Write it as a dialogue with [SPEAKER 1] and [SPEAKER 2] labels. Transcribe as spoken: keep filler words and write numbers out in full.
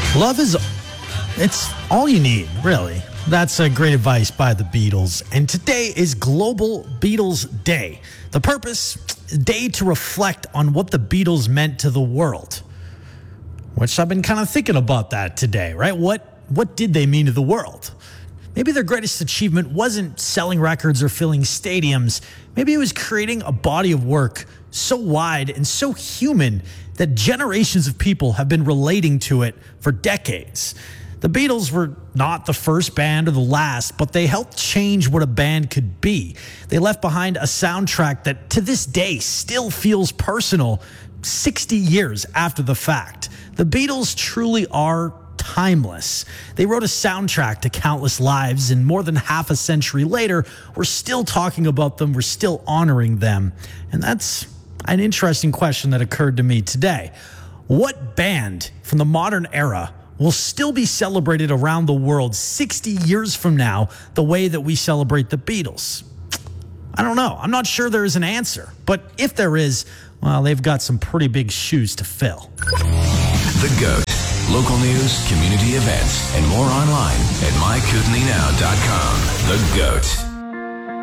[SPEAKER 1] Love is, it's all you need, really. That's a great advice by the Beatles. And today is Global Beatles Day. The purpose, a day to reflect on what the Beatles meant to the world. Which I've been kind of thinking about that today, right? What, what did they mean to the world? Maybe their greatest achievement wasn't selling records or filling stadiums. Maybe it was creating a body of work so wide and so human that generations of people have been relating to it for decades. The Beatles were not the first band or the last, but they helped change what a band could be. They left behind a soundtrack that to this day still feels personal sixty years after the fact. The Beatles truly are timeless. They wrote a soundtrack to countless lives, and more than half a century later, we're still talking about them, we're still honoring them. And that's an interesting question that occurred to me today. What band from the modern era will still be celebrated around the world sixty years from now the way that we celebrate the Beatles? I don't know. I'm not sure there is an answer. But if there is, well, they've got some pretty big shoes to fill.
[SPEAKER 2] The GOAT. Local news, community events, and more online at my kootenai now dot com. The GOAT.